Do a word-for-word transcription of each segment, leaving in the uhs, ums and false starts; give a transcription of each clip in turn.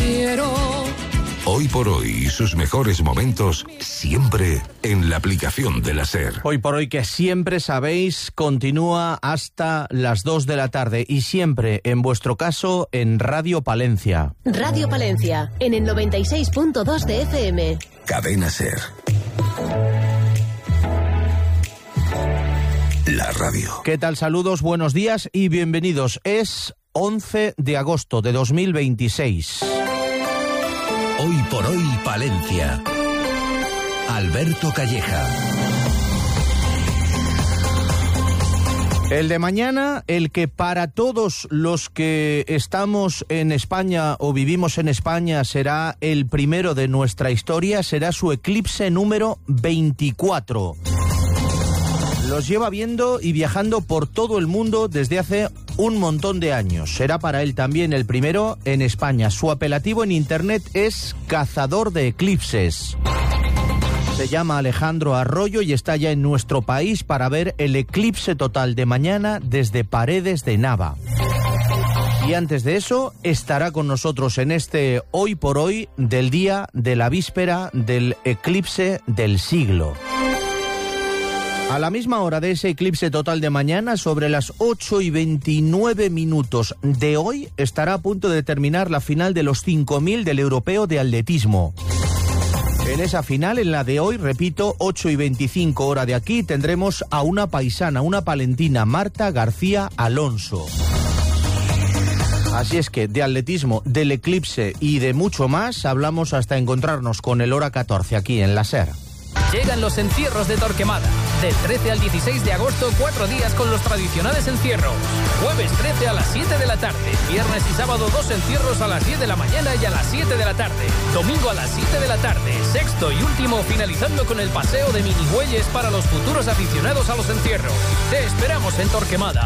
financiero. Hoy por hoy y sus mejores momentos siempre en la aplicación de la SER. Hoy por hoy, que siempre sabéis, continúa hasta las dos de la tarde y siempre, en vuestro caso, en Radio Palencia. Radio Palencia, en el noventa y seis punto dos de F M. Cadena SER. La radio. ¿Qué tal? Saludos, buenos días y bienvenidos. Es once de agosto de dos mil veintiséis. Hoy por hoy Palencia. Alberto Calleja. El de mañana, el que para todos los que estamos en España o vivimos en España será el primero de nuestra historia, será su eclipse número veinticuatro. Los lleva viendo y viajando por todo el mundo desde hace un montón de años. Será para él también el primero en España. Su apelativo en internet es Cazador de Eclipses. Se llama Alejandro Arroyo y está ya en nuestro país para ver el eclipse total de mañana desde Paredes de Nava. Y antes de eso, estará con nosotros en este Hoy por Hoy del día de la víspera del eclipse del siglo. A la misma hora de ese eclipse total de mañana, sobre las ocho y veintinueve minutos de hoy, estará a punto de terminar la final de los cinco mil del Europeo de Atletismo. En esa final, en la de hoy, repito, ocho y veinticinco hora de aquí, tendremos a una paisana, una palentina, Marta García Alonso. Así es que de atletismo, del eclipse y de mucho más, hablamos hasta encontrarnos con el hora catorce aquí en la SER. Llegan los encierros de Torquemada. Del trece al dieciséis de agosto, cuatro días con los tradicionales encierros. Jueves trece a las siete de la tarde. Viernes y sábado, dos encierros a las diez de la mañana y a las siete de la tarde. Domingo a las siete de la tarde. Sexto y último, finalizando con el paseo de minibueyes para los futuros aficionados a los encierros. Te esperamos en Torquemada.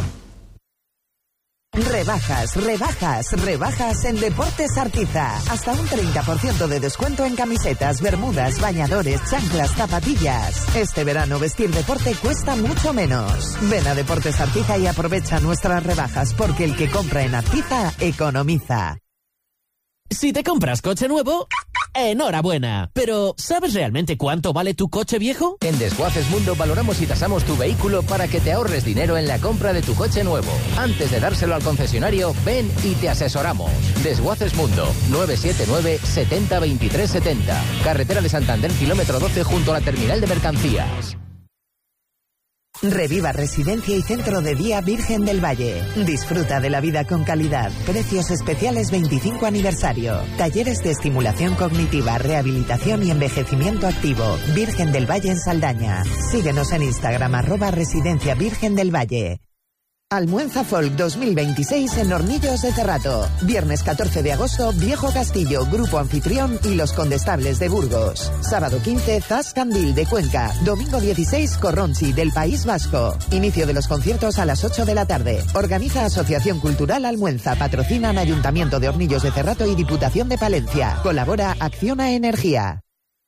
Rebajas, rebajas, rebajas en Deportes Artiza. Hasta un treinta por ciento de descuento en camisetas, bermudas, bañadores, chanclas, zapatillas. Este verano vestir deporte cuesta mucho menos. Ven a Deportes Artiza y aprovecha nuestras rebajas, porque el que compra en Artiza economiza. Si te compras coche nuevo, enhorabuena. Pero, ¿sabes realmente cuánto vale tu coche viejo? En Desguaces Mundo valoramos y tasamos tu vehículo para que te ahorres dinero en la compra de tu coche nuevo. Antes de dárselo al concesionario, ven y te asesoramos. Desguaces Mundo, nueve siete nueve, setenta, veintitrés setenta. Carretera de Santander, kilómetro doce, junto a la terminal de mercancías. Reviva Residencia y Centro de Día Virgen del Valle. Disfruta de la vida con calidad. Precios especiales veinticinco aniversario. Talleres de estimulación cognitiva, rehabilitación y envejecimiento activo. Virgen del Valle en Saldaña. Síguenos en Instagram, arroba Residencia Virgen del Valle. Almuenza Folk dos mil veintiséis en Hornillos de Cerrato. Viernes catorce de agosto, Viejo Castillo, Grupo Anfitrión y Los Condestables de Burgos. Sábado quince, Zas Candil de Cuenca. Domingo dieciséis, Corronchi del País Vasco. Inicio de los conciertos a las ocho de la tarde. Organiza Asociación Cultural Almuenza. Patrocinan Ayuntamiento de Hornillos de Cerrato y Diputación de Palencia. Colabora Acciona Energía.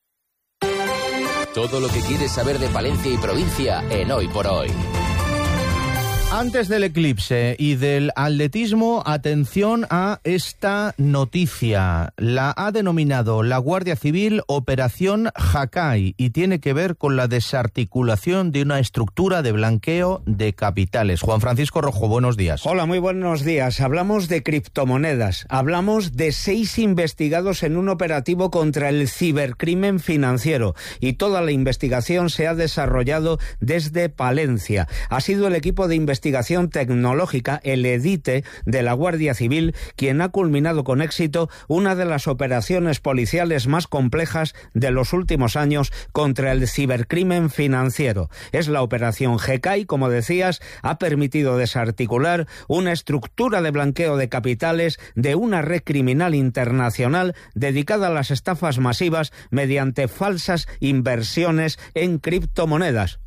Todo lo que quieres saber de Palencia y provincia en Hoy por Hoy. Antes del eclipse y del atletismo, atención a esta noticia. La ha denominado la Guardia Civil Operación Jacay y tiene que ver con la desarticulación de una estructura de blanqueo de capitales. Juan Francisco Rojo, buenos días. Hola, muy buenos días. Hablamos de criptomonedas. Hablamos de seis investigados en un operativo contra el cibercrimen financiero y toda la investigación se ha desarrollado desde Palencia. Ha sido el equipo de investigación Investigación Tecnológica, el EDITE, de la Guardia Civil, quien ha culminado con éxito una de las operaciones policiales más complejas de los últimos años contra el cibercrimen financiero. Es la Operación Jacay, como decías, ha permitido desarticular una estructura de blanqueo de capitales de una red criminal internacional dedicada a las estafas masivas mediante falsas inversiones en criptomonedas.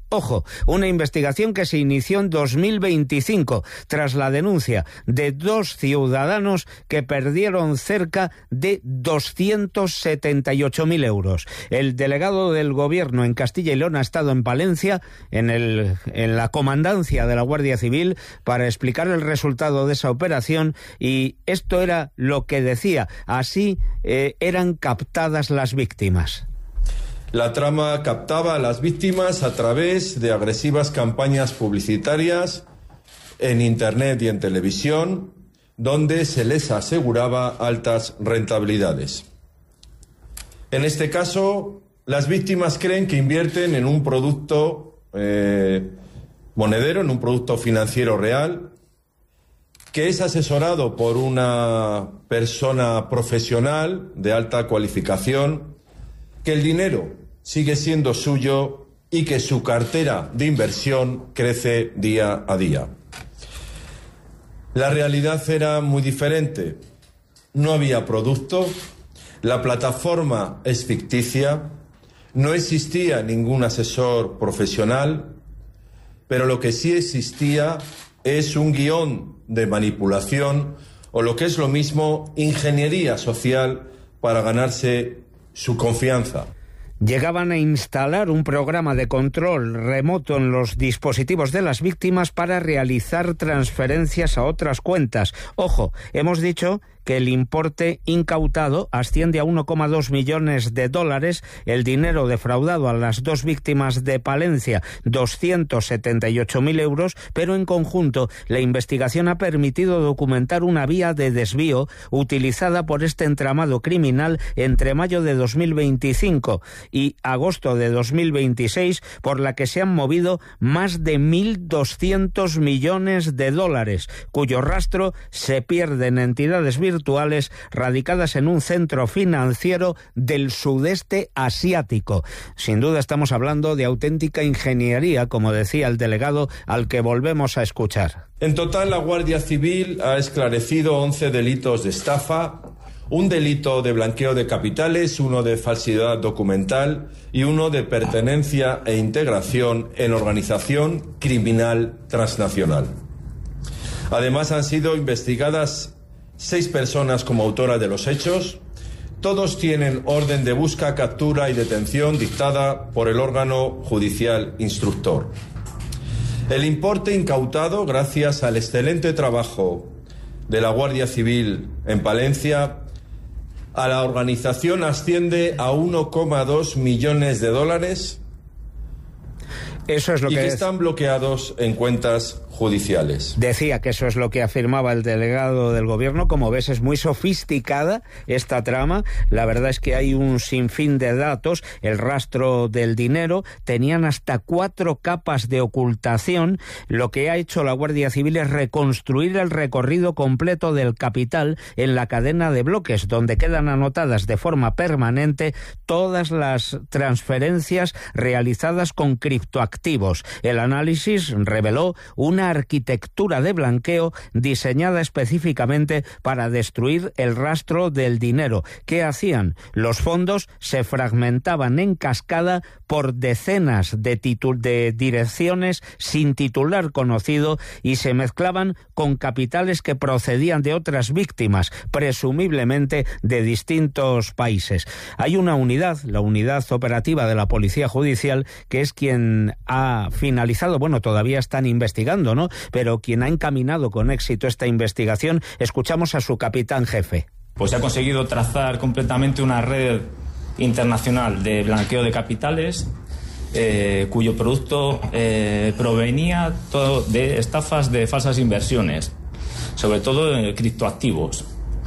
Ojo, una investigación que se inició en dos mil veinticinco tras la denuncia de dos ciudadanos que perdieron cerca de doscientos setenta y ocho mil euros. El delegado del Gobierno en Castilla y León ha estado en Palencia, en, el, en la comandancia de la Guardia Civil, para explicar el resultado de esa operación, y esto era lo que decía. Así eh, eran captadas las víctimas. La trama captaba a las víctimas a través de agresivas campañas publicitarias en Internet y en televisión, donde se les aseguraba altas rentabilidades. En este caso, las víctimas creen que invierten en un producto eh, monedero, en un producto financiero real, que es asesorado por una persona profesional de alta cualificación, que el dinero sigue siendo suyo y que su cartera de inversión crece día a día. La realidad era muy diferente. No había producto, la plataforma es ficticia, no existía ningún asesor profesional, pero lo que sí existía es un guión de manipulación, o lo que es lo mismo, ingeniería social para ganarse su confianza. Llegaban a instalar un programa de control remoto en los dispositivos de las víctimas para realizar transferencias a otras cuentas. Ojo, hemos dicho que el importe incautado asciende a uno coma dos millones de dólares, el dinero defraudado a las dos víctimas de Palencia, doscientos setenta y ocho mil euros, pero en conjunto la investigación ha permitido documentar una vía de desvío utilizada por este entramado criminal entre mayo de dos mil veinticinco y agosto de dos mil veintiséis, por la que se han movido más de mil doscientos millones de dólares, cuyo rastro se pierde en entidades virtuales virtuales radicadas en un centro financiero del sudeste asiático. Sin duda estamos hablando de auténtica ingeniería, como decía el delegado, al que volvemos a escuchar. En total, la Guardia Civil ha esclarecido once delitos de estafa, un delito de blanqueo de capitales, uno de falsedad documental y uno de pertenencia e integración en organización criminal transnacional. Además, han sido investigadas seis personas como autoras de los hechos. Todos tienen orden de busca, captura y detención dictada por el órgano judicial instructor. El importe incautado, gracias al excelente trabajo de la Guardia Civil en Palencia, a la organización asciende a uno coma dos millones de dólares. Eso es lo y que, que es... están bloqueados en cuentas judiciales. Decía que eso es lo que afirmaba el delegado del Gobierno. Como ves, es muy sofisticada esta trama. La verdad es que hay un sinfín de datos. El rastro del dinero, tenían hasta cuatro capas de ocultación. Lo que ha hecho la Guardia Civil es reconstruir el recorrido completo del capital en la cadena de bloques, donde quedan anotadas de forma permanente todas las transferencias realizadas con criptoactivos. El análisis reveló una arquitectura de blanqueo diseñada específicamente para destruir el rastro del dinero. ¿Qué hacían? Los fondos se fragmentaban en cascada por decenas de, titu- de direcciones sin titular conocido y se mezclaban con capitales que procedían de otras víctimas, presumiblemente de distintos países. Hay una unidad, la unidad operativa de la Policía Judicial, que es quien ha finalizado, bueno, todavía están investigando, ¿no? Pero quien ha encaminado con éxito esta investigación. Escuchamos a su capitán jefe. Pues se ha conseguido trazar completamente una red internacional de blanqueo de capitales, eh, cuyo producto eh, provenía todo de estafas de falsas inversiones, sobre todo de criptoactivos.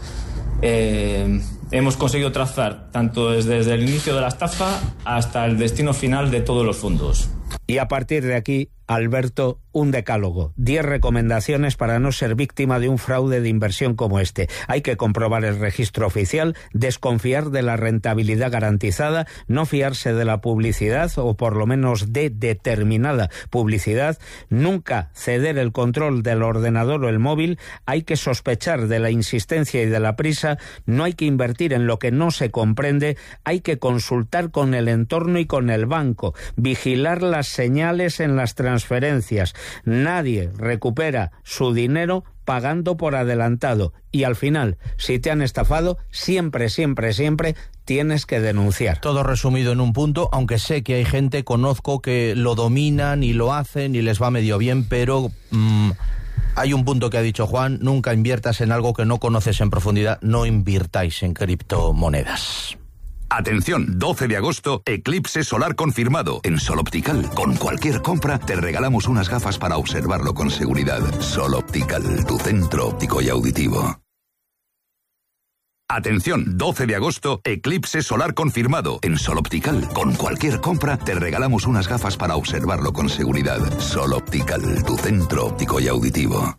Eh, hemos conseguido trazar tanto desde, desde el inicio de la estafa hasta el destino final de todos los fondos. Y a partir de aquí, Alberto, un decálogo, diez recomendaciones para no ser víctima de un fraude de inversión como este. Hay que comprobar el registro oficial, desconfiar de la rentabilidad garantizada, no fiarse de la publicidad o por lo menos de determinada publicidad, nunca ceder el control del ordenador o el móvil, hay que sospechar de la insistencia y de la prisa, no hay que invertir en lo que no se comprende, hay que consultar con el entorno y con el banco, vigilar las señales en las transferencias. Nadie recupera su dinero pagando por adelantado. Y al final, si te han estafado, siempre, siempre, siempre tienes que denunciar. Todo resumido en un punto, aunque sé que hay gente, conozco, que lo dominan y lo hacen y les va medio bien, pero mmm, hay un punto que ha dicho Juan: nunca inviertas en algo que no conoces en profundidad, no invirtáis en criptomonedas. Atención, doce de agosto, eclipse solar confirmado. En Sol Optical, con cualquier compra, te regalamos unas gafas para observarlo con seguridad. Sol Optical, tu centro óptico y auditivo. Atención, doce de agosto, eclipse solar confirmado. En Sol Optical, con cualquier compra, te regalamos unas gafas para observarlo con seguridad. Sol Optical, tu centro óptico y auditivo.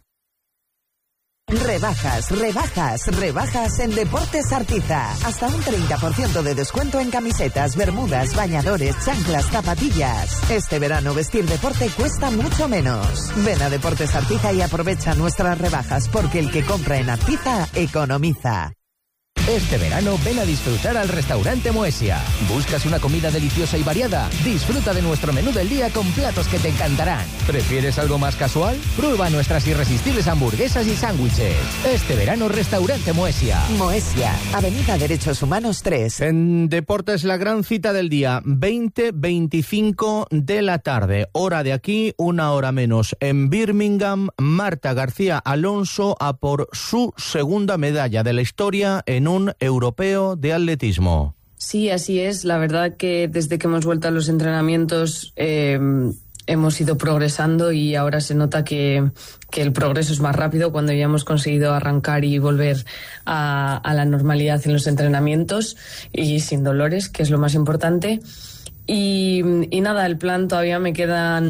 Rebajas, rebajas, rebajas en Deportes Artiza. Hasta un treinta por ciento de descuento en camisetas, bermudas, bañadores, chanclas, zapatillas. Este verano vestir deporte cuesta mucho menos. Ven a Deportes Artiza y aprovecha nuestras rebajas, porque el que compra en Artiza economiza. Este verano ven a disfrutar al restaurante Moesia. ¿Buscas una comida deliciosa y variada? Disfruta de nuestro menú del día con platos que te encantarán. ¿Prefieres algo más casual? Prueba nuestras irresistibles hamburguesas y sándwiches. Este verano, restaurante Moesia. Moesia, Avenida Derechos Humanos tres. En deportes, la gran cita del día, veinte veinticinco de la tarde. Hora de aquí, una hora menos. En Birmingham, Marta García Alonso a por su segunda medalla de la historia en un europeo de atletismo. Sí, así es. La verdad que desde que hemos vuelto a los entrenamientos eh, hemos ido progresando y ahora se nota que, que el progreso es más rápido cuando ya hemos conseguido arrancar y volver a, a la normalidad en los entrenamientos y sin dolores, que es lo más importante. Y, y nada, el plan todavía me quedan